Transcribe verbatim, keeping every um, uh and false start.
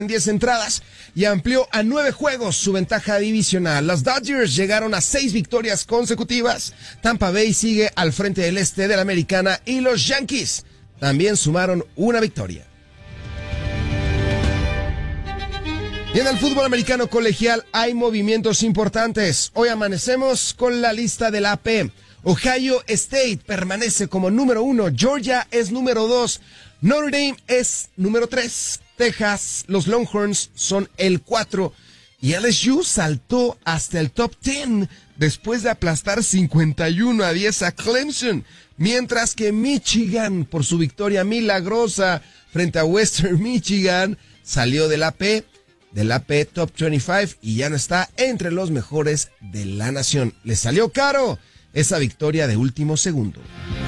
en diez entradas y amplió a nueve juegos su ventaja divisional. Los Dodgers llegaron a seis victorias consecutivas. Tampa Bay sigue al frente del este de la Americana y los Yankees también sumaron una victoria. Y en el fútbol americano colegial hay movimientos importantes. Hoy amanecemos con la lista del A P. Ohio State permanece como número uno, Georgia es número dos, Notre Dame es número tres, Texas, los Longhorns son el cuatro y L S U saltó hasta el top diez después de aplastar cincuenta y uno a diez a Clemson, mientras que Michigan, por su victoria milagrosa frente a Western Michigan, salió del A P, del A P Top veinticinco y ya no está entre los mejores de la nación. Le salió caro esa victoria de último segundo.